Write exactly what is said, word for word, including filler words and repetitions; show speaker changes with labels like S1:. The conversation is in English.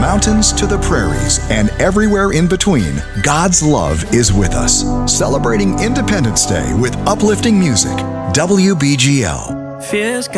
S1: mountains to the prairies and everywhere in between, God's love is with us. Celebrating Independence Day with uplifting music. W B G L.
S2: Fears